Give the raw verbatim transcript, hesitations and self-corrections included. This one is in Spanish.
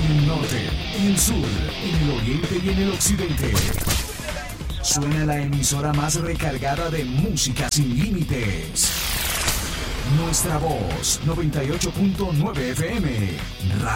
En el norte, en el sur, en el oriente y en el occidente. Suena la emisora más recargada de música sin límites. Nuestra voz, noventa y ocho punto nueve F M.